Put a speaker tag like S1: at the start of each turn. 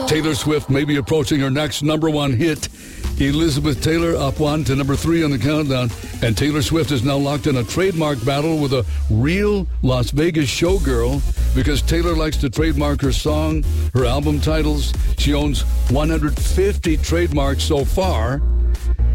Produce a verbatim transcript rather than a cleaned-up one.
S1: Taylor Swift may be approaching her next number one hit. Elizabeth Taylor up one to number three on the countdown. And Taylor Swift is now locked in a trademark battle with a real Las Vegas showgirl because Taylor likes to trademark her song, her album titles. She owns one hundred fifty trademarks so far.